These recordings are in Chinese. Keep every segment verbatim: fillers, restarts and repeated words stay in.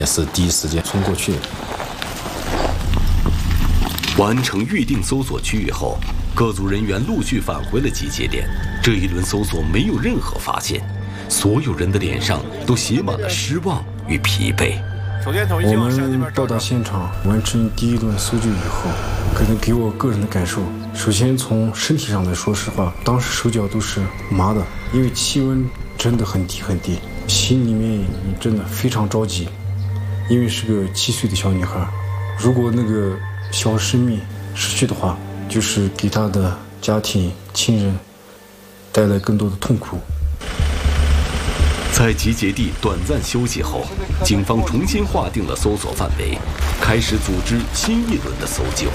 也是第一时间冲过去。 完成预定搜索区域后，各组人员陆续返回了集结点。这一轮搜索没有任何发现，所有人的脸上都写满了失望与疲惫。 我们到达现场完成第一轮搜救以后，可能给我个人的感受，首先从身体上来说实话，当时手脚都是麻的，因为气温真的很低很低，心里面真的非常着急，因为是个七岁的小女孩，如果那个小生命失去的话，就是给她的家庭亲人带来更多的痛苦。 在集结地短暂休息后，警方重新划定了搜索范围，开始组织新一轮的搜救。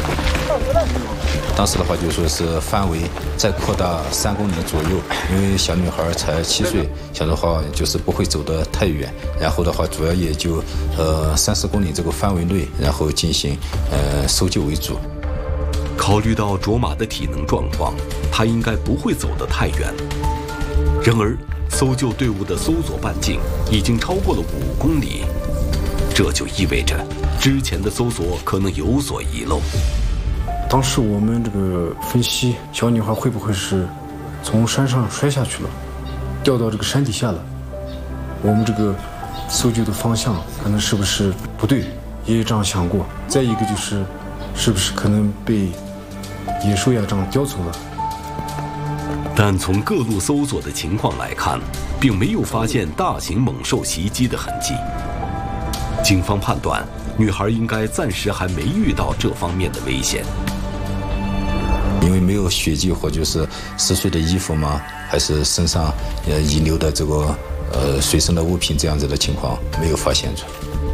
当时的话就说是范围再扩大三公里左右，因为小女孩才七岁，小的话就是不会走得太远，然后的话主要也就呃三十公里这个范围内，然后进行呃搜救为主。 考虑到卓玛的体能状况，她应该不会走得太远。然而搜救队伍的搜索半径已经超过了五公里，这就意味着之前的搜索可能有所遗漏。 当时我们这个分析，小女孩会不会是从山上摔下去了，掉到这个山底下了？我们这个搜救的方向可能是不是不对，也有这样想过。再一个就是，是不是可能被野兽呀这样叼走了？ 但从各路搜索的情况来看，并没有发现大型猛兽袭击的痕迹。警方判断，女孩应该暂时还没遇到这方面的危险。 因为没有血迹或者是撕碎的衣服吗？还是身上呃遗留的这个呃随身的物品这样子的情况没有发现出。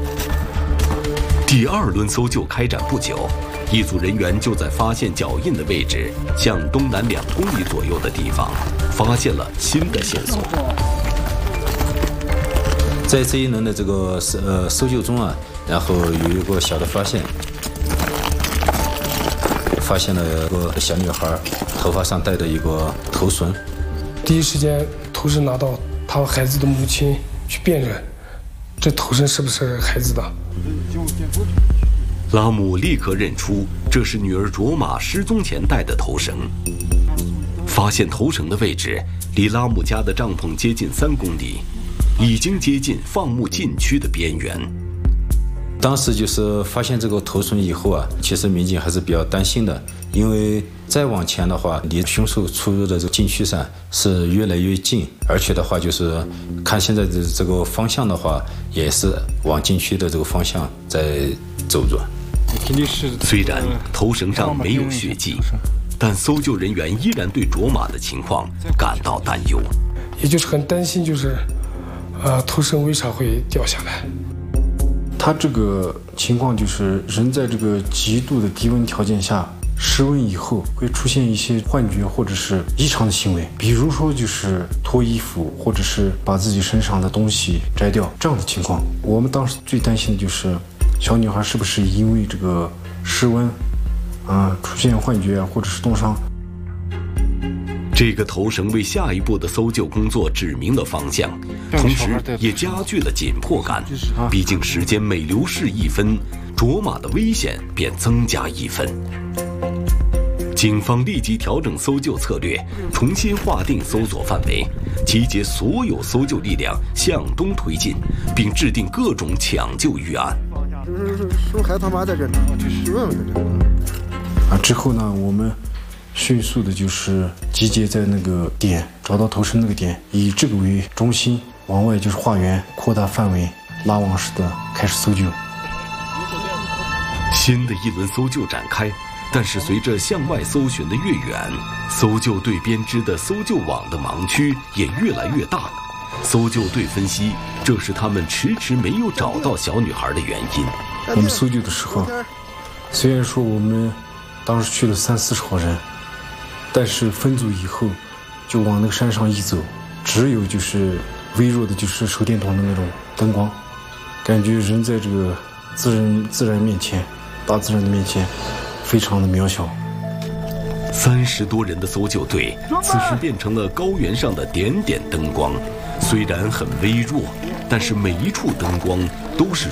第二轮搜救开展不久，一组人员就在发现脚印的位置向东南两公里左右的地方，发现了新的线索。 在这一轮的这个呃搜救中啊，然后有一个小的发现，发现了一个小女孩头发上戴的一个头绳。 第一时间头绳拿到她孩子的母亲去辨认，这头绳是不是孩子的？ 拉姆立刻认出这是女儿卓玛失踪前戴的头绳。发现头绳的位置离拉姆家的帐篷接近三公里，已经接近放牧禁区的边缘。 当时就是发现这个头绳以后啊，其实民警还是比较担心的，因为再往前的话，离凶手出入的这个禁区上是越来越近，而且的话就是看现在的这个方向的话，也是往禁区的这个方向在走着。 虽然头绳上没有血迹，但搜救人员依然对卓玛的情况感到担忧， 也就是很担心，就是呃头绳为啥会掉下来。 他这个情况就是人在这个极度的低温条件下，失温以后会出现一些幻觉或者是异常的行为，比如说就是脱衣服，或者是把自己身上的东西摘掉这样的情况。我们当时最担心的就是小女孩是不是因为这个失温啊、呃、出现幻觉或者是冻伤。 这个头绳为下一步的搜救工作指明了方向，同时也加剧了紧迫感。毕竟时间每流逝一分，卓玛的危险便增加一分。警方立即调整搜救策略，重新划定搜索范围，集结所有搜救力量向东推进，并制定各种抢救预案。 生孩子他妈在这呢，去问问在这。 啊，之后呢，我们迅速的就是集结在那个点，找到头绳那个点，以这个为中心，往外就是画圆，扩大范围，拉网式的开始搜救。 新的一轮搜救展开，但是随着向外搜寻的越远，搜救队编织的搜救网的盲区也越来越大。搜救队分析，这是他们迟迟没有找到小女孩的原因。 我们搜救的时候，虽然说我们当时去了三四十号人，但是分组以后就往那个山上一走，只有就是微弱的就是手电筒的那种灯光，感觉人在这个自然自然面前，大自然的面前非常的渺小。 三十多人的搜救队此时变成了高原上的点点灯光，虽然很微弱，但是每一处灯光都是